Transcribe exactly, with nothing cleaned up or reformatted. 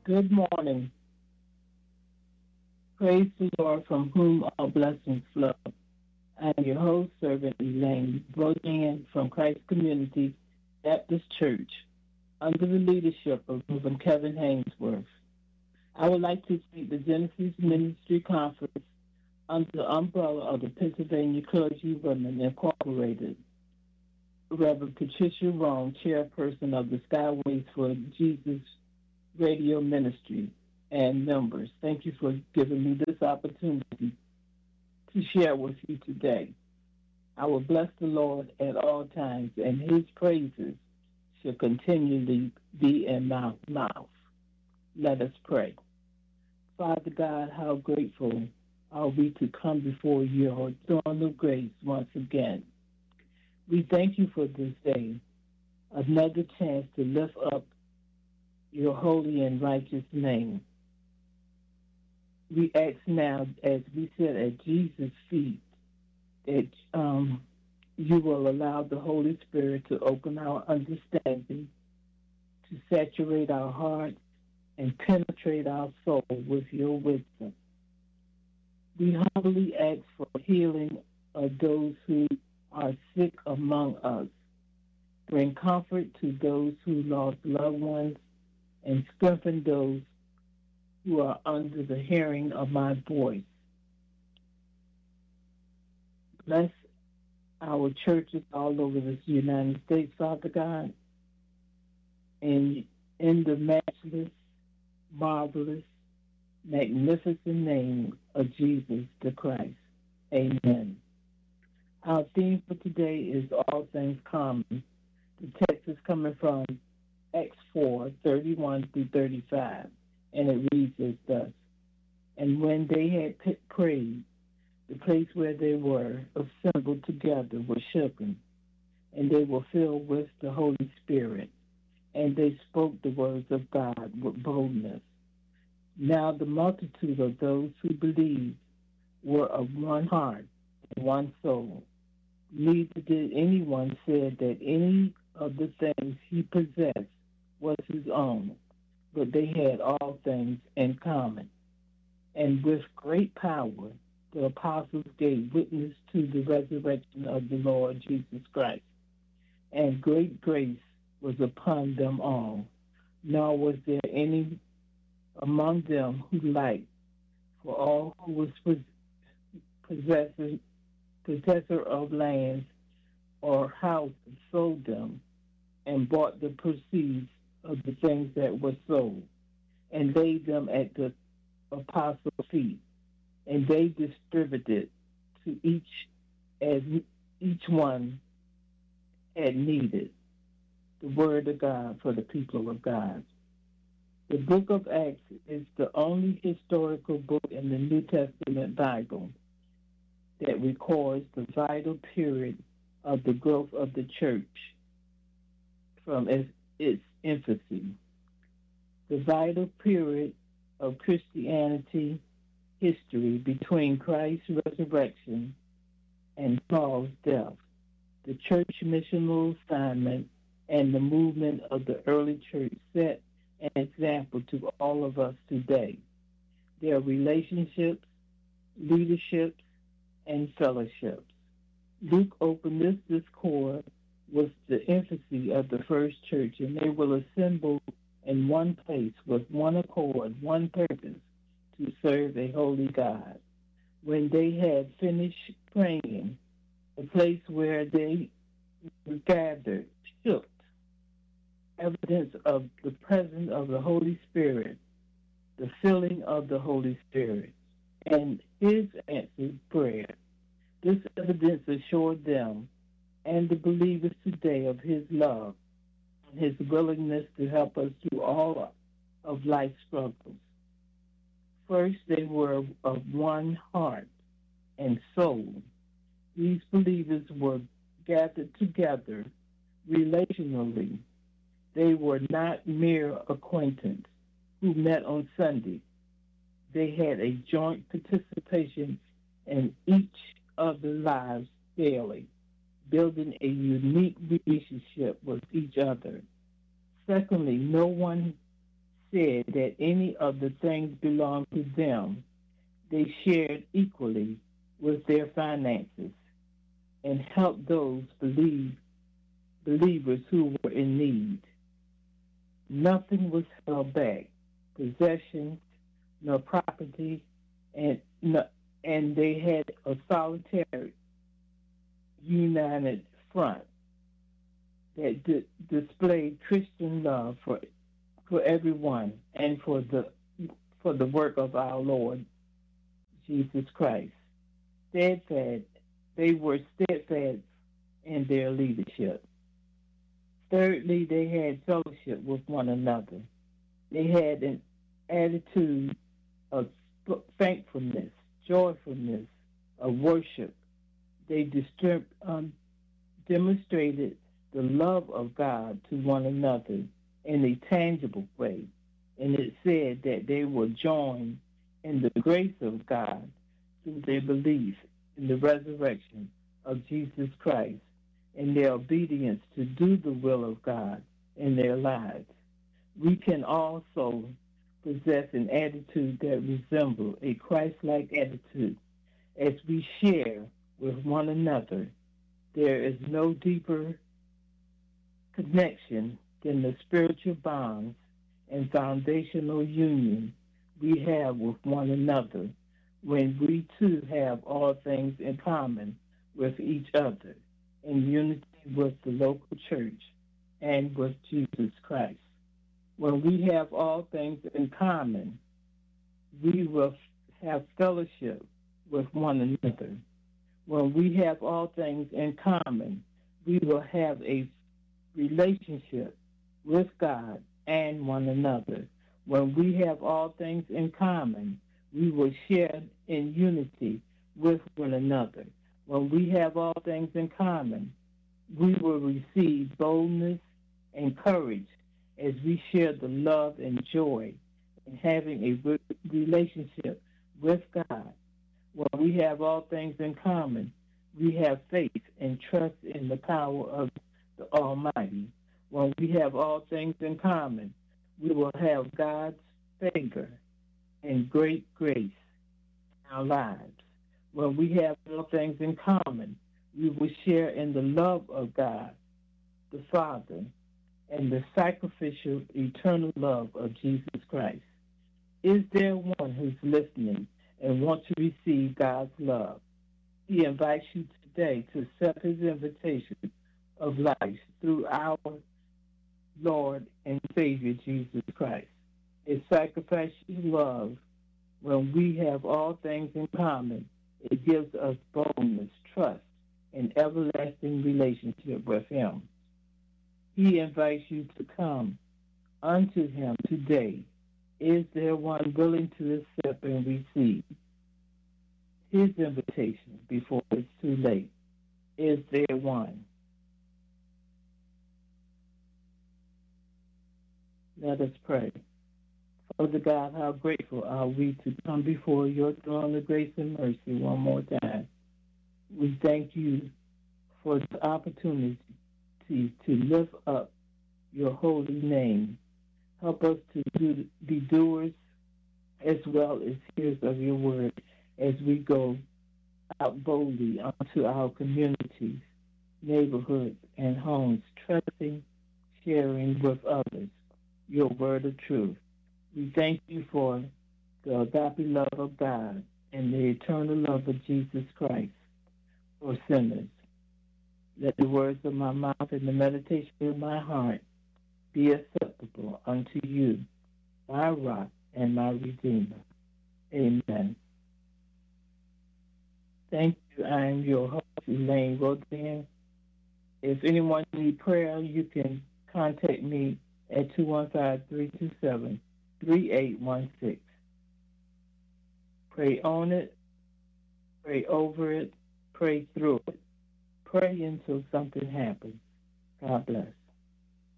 Good morning. Praise the Lord from whom all blessings flow. I am your host, Servant Elaine, broadcasting from Christ Community Baptist Church under the leadership of Reverend Kevin Hainsworth. I would like to thank the Genesis Ministry Conference under the umbrella of the Pennsylvania Clergy Women Incorporated. Reverend Patricia Rome, chairperson of the Skyways for Jesus Radio Ministry, and members. Thank you for giving me this opportunity to share with you today. I will bless the Lord at all times, and his praises shall continually be in my mouth. Let us pray. Father God, how grateful are we to come before your throne of grace once again. We thank you for this day, another chance to lift up your holy and righteous name. We ask now, as we sit at Jesus' feet, that um, you will allow the Holy Spirit to open our understanding, to saturate our hearts, and penetrate our soul with your wisdom. We humbly ask for healing of those who are sick among us. Bring comfort to those who lost loved ones, and strengthen those who are under the hearing of my voice. Bless our churches all over this United States, Father God, and in the matchless, marvelous, magnificent name of Jesus the Christ. Amen. Our theme for today is all things common. The text is coming from Acts four, thirty-one through thirty-five, and it reads as thus. And when they had p- prayed, the place where they were assembled together was shaken, and they were filled with the Holy Spirit, and they spoke the words of God with boldness. Now the multitude of those who believed were of one heart and one soul. Neither did anyone say that any of the things he possessed was his own, but they had all things in common. And with great power, the apostles gave witness to the resurrection of the Lord Jesus Christ. And great grace was upon them all. Nor was there any among them who lacked, for all who was possessor, possessor of lands or houses sold them and bought the proceeds of the things that were sold, and laid them at the apostles' feet, and they distributed to each as each one had needed. The word of God for the people of God. The book of Acts is the only historical book in the New Testament Bible that records the vital period of the growth of the church from its, its infancy. The vital period of Christianity history between Christ's resurrection and Paul's death, the church missional assignment, and the movement of the early church set an example to all of us today. Their relationships, leaderships, and fellowships. Luke opened this discourse with the infancy of the first church, and they will assemble in one place with one accord, one purpose, to serve a holy God. When they had finished praying, the place where they were gathered shook, evidence of the presence of the Holy Spirit, the filling of the Holy Spirit, and his answered prayer. This evidence assured them and the believers today of his love and his willingness to help us through all of life's struggles. First, they were of one heart and soul. These believers were gathered together relationally. They were not mere acquaintances who met on Sunday. They had a joint participation in each other's lives daily, building a unique relationship with each other. Secondly, no one said that any of the things belonged to them, they shared equally with their finances and helped those believe, believers who were in need. Nothing was held back, possessions, nor property, and, no, and they had a solitary, united front that di- displayed Christian love for for everyone and for the for the work of our Lord Jesus Christ. Steadfast, they were steadfast in their leadership. Thirdly, they had fellowship with one another. They had an attitude of thankfulness, joyfulness, of worship. They distrib- um, demonstrated the love of God to one another in a tangible way. And it said that they were joined in the grace of God through their belief in the resurrection of Jesus Christ and their obedience to do the will of God in their lives. We can also possess an attitude that resembles a Christ-like attitude as we share with one another. There is no deeper connection than the spiritual bonds and foundational union we have with one another when we too have all things in common with each other in unity with the local church and with Jesus Christ. When we have all things in common, we will have fellowship with one another. When we have all things in common, we will have a relationship with God and one another. When we have all things in common, we will share in unity with one another. When we have all things in common, we will receive boldness and courage as we share the love and joy in having a relationship with God. When we have all things in common, we have faith and trust in the power of the Almighty. When we have all things in common, we will have God's favor and great grace in our lives. When we have all things in common, we will share in the love of God, the Father, and the sacrificial, eternal love of Jesus Christ. Is there one who's listening and wants to receive God's love? He invites you today to accept his invitation of life through our Lord and Savior Jesus Christ. His sacrificial love, when we have all things in common, it gives us boldness, trust, and everlasting relationship with him. He invites you to come unto him today. Is there one willing to accept and receive his invitation before it's too late? Is there one? Let us pray. Father God, how grateful are we to come before your throne of grace and mercy one more time. We thank you for the opportunity to lift up your holy name. Help us to do, be doers as well as hearers of your word as we go out boldly onto our communities, neighborhoods, and homes, trusting, sharing with others your word of truth. We thank you for the agape love of God and the eternal love of Jesus Christ for sinners. Let the words of my mouth and the meditation of my heart be acceptable unto you, my rock and my redeemer. Amen. Thank you. I am your host, Elaine Rodin. If anyone needs prayer, you can contact me at two one five, three two seven, three eight one six. Pray on it, pray over it, pray through it. Pray until something happens. God bless.